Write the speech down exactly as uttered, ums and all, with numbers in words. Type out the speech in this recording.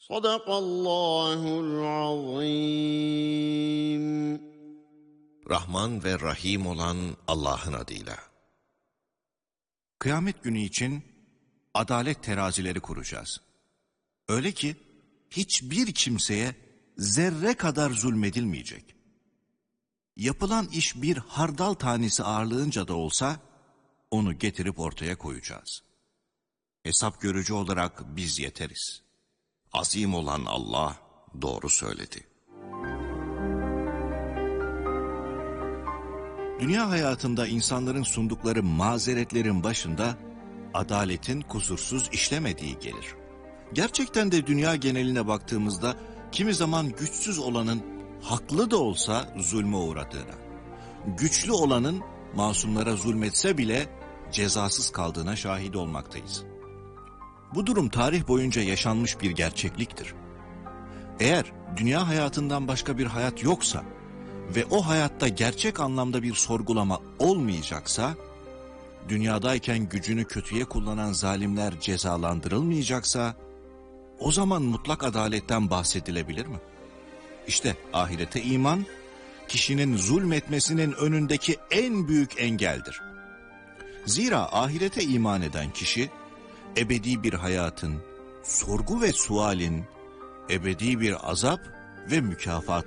Sadakallahul azim. Rahman ve Rahim olan Allah'ın adıyla. Kıyamet günü için adalet terazileri kuracağız. Öyle ki hiçbir kimseye zerre kadar zulmedilmeyecek. Yapılan iş bir hardal tanesi ağırlığınca da olsa onu getirip ortaya koyacağız. Hesap görücü olarak biz yeteriz. Azim olan Allah doğru söyledi. Dünya hayatında insanların sundukları mazeretlerin başında adaletin kusursuz işlemediği gelir. Gerçekten de dünya geneline baktığımızda kimi zaman güçsüz olanın haklı da olsa zulme uğradığına, güçlü olanın masumlara zulmetse bile cezasız kaldığına şahit olmaktayız. Bu durum tarih boyunca yaşanmış bir gerçekliktir. Eğer dünya hayatından başka bir hayat yoksa ve o hayatta gerçek anlamda bir sorgulama olmayacaksa, dünyadayken gücünü kötüye kullanan zalimler cezalandırılmayacaksa, o zaman mutlak adaletten bahsedilebilir mi? İşte ahirete iman, kişinin zulmetmesinin önündeki en büyük engeldir. Zira ahirete iman eden kişi, ebedi bir hayatın, sorgu ve sualin, ebedi bir azap ve mükafat